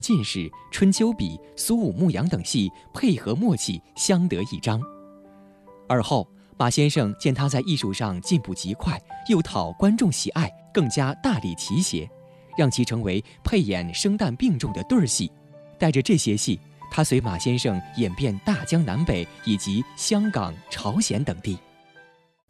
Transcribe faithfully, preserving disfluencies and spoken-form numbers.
进士》《春秋笔》《苏武牧羊》等戏配合默契，相得益彰。而后，马先生见他在艺术上进步极快，又讨观众喜爱，更加大力提携，让其成为配演生旦并重的对儿戏。带着这些戏，他随马先生演遍大江南北以及香港、朝鲜等地。